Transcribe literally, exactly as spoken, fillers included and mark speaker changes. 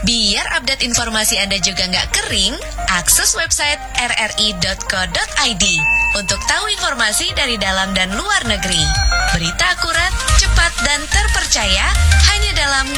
Speaker 1: Biar update informasi Anda juga nggak kering, akses website r r i dot co dot i d untuk tahu informasi dari dalam dan luar negeri. Berita akurat, cepat, dan terpercaya hanya dalam